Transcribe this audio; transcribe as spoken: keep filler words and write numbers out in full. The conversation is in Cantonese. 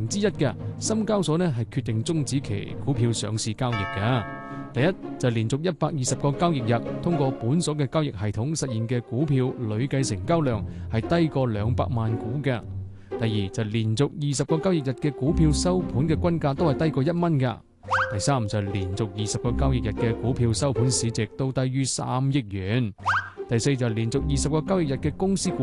情之一嘅，深交所呢係決定終止其股票上市交易嘅。第一就係連續一百二十個交易日通過本所嘅交易系統實現嘅股票累計成交量係低過兩百萬股嘅。第二就係連續二十個交易日嘅股票收盤嘅均價都係低過一蚊㗎。第三就係連續二十個交易日嘅股票收盤市值都低於三億元。第四就係連續二十個交易日嘅公司股